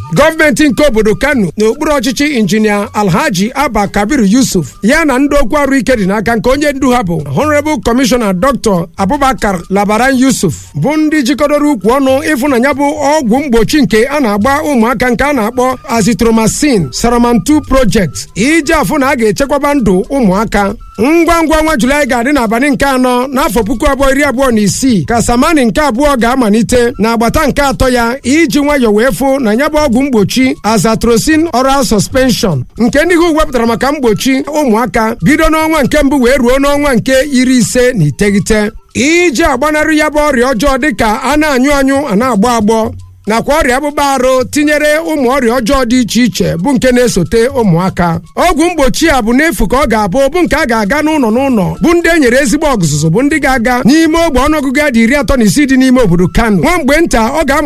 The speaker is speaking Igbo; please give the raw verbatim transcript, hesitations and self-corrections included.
gọọmenti nke obodo Kano n'okpuru ọchịchị injinia Alhaji Abba Kabiru Yusuf ya na ndị okwu arụ ike dị n'aka nke onye ndu ha bụ Honorable Commissioner Doctor Abubakar Labaran Yusuf bụ ndị jikọdoro ukwu ọnụ ịfụnanya bụ ọgwụ mgbochi nke a na-agba ụmụaka nke a na-akpọ Azithromycin Saramantu Project iji afụ na a ga-echekwaba ndụ ụmụaka. ngwa ngwa nwa Julaị ga-adị n'abalị nke anọ n'afọ puku abụọ iri abụọ na isii ka Samani nke abụọ ga-amalite n'agbata nke atọ ya iji nwayọọ wee fụ na ya bụ ọgwụ mgbochi Azatrocin Oral Suspension nke ndị ha wepụtara maka mgbochi ụmụaka bido n'ọnwa nke mbụ wee ruo n'ọnwa nke iri ise na iteghete iji agbanarị ya bụ ọrịa ọjọọ dịka a na-anyụ anyụ a na-agbọ agbọ nakwa ọrịa akpụkpọ arụ tinyere ụmụ ọrịa ọjọọ dị iche iche bụ nke na-esote ụmụaka. ọgwụ mgbochi a bụ n'efu ka ọ ga-abụ bụ nke a ga-aga n'ụlọ n'ụlọ bụ ndị e nyere ezigbo ọzụzụ bụ ndị ga-aga n'ime ogbe ọnụọgụgụ ya dị iri atọ na isii dị n'ime obodo Kano. nwa mgbe nta ọ ga